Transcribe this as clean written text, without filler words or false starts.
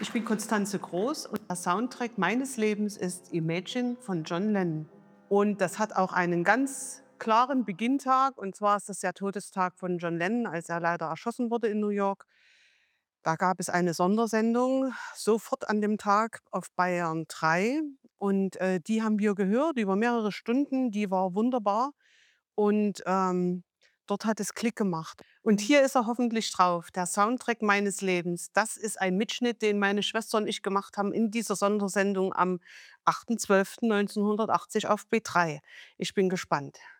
Ich bin Constanze Groß und der Soundtrack meines Lebens ist Imagine von John Lennon. Und das hat auch einen ganz klaren Beginntag. Und zwar ist das der Todestag von John Lennon, als er leider erschossen wurde in New York. Da gab es eine Sondersendung sofort an dem Tag auf Bayern 3. Und die haben wir gehört über mehrere Stunden. Die war wunderbar. Und dort hat es Klick gemacht. Und hier ist er hoffentlich drauf, der Soundtrack meines Lebens. Das ist ein Mitschnitt, den meine Schwester und ich gemacht haben in dieser Sondersendung am 8.12.1980 auf B3. Ich bin gespannt.